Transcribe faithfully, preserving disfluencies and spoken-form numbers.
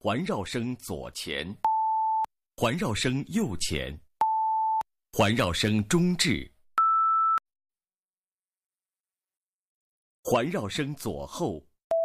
环绕声左前，环绕声右前，环绕声中置，环绕声左后，